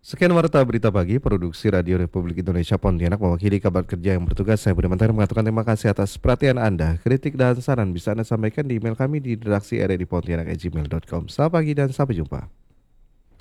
Sekian warta berita pagi, produksi Radio Republik Indonesia Pontianak mewakili kabar kerja yang bertugas. Saya Budi Mantari mengatakan terima kasih atas perhatian Anda. Kritik dan saran bisa Anda sampaikan di email kami di redaksi radipontianak@gmail.com. Selamat pagi dan sampai jumpa.